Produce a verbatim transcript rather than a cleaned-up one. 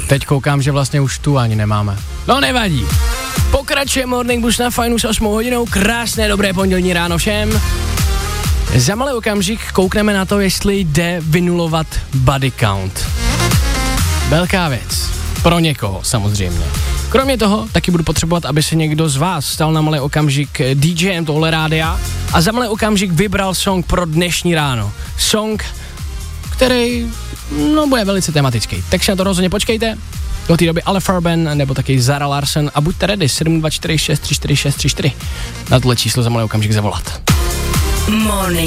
Teď koukám, že vlastně už tu ani nemáme. No nevadí. Pokračuje Morning Bus na Fajnu s osmou hodinou. Krásné dobré pondělní ráno všem. Za malý okamžik koukneme na to, jestli jde vynulovat body count. Velká věc. Pro někoho samozřejmě. Kromě toho taky budu potřebovat, aby se někdo z vás stal na malý okamžik DJem tohle rádia a za malý okamžik vybral song pro dnešní ráno. Song, který, no, bude velice tematický. Takže na to rozhodně počkejte. Do té doby Ale Farben nebo taky Zara Larsson a buďte ready, sedm dva čtyři šest tři čtyři šest tři čtyři. Na tohle číslo za malý okamžik zavolat. Morning